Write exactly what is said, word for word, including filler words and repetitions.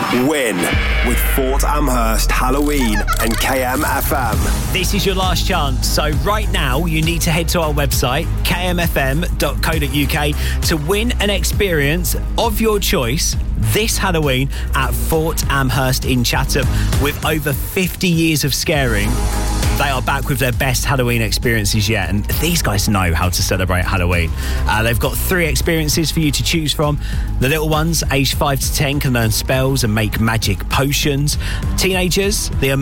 Win with Fort Amherst Halloween and K M F M. This is your last chance, so right now you need to head to our website, k m f m dot co dot u k, to win an experience of your choice this Halloween at Fort Amherst in Chatham. With over fifty years of scaring, they are back with their best Halloween experiences yet, and these guys know how to celebrate Halloween. Uh, they've got three experiences for you to choose from. The little ones, aged five to ten, can learn spells and make magic potions. Teenagers, the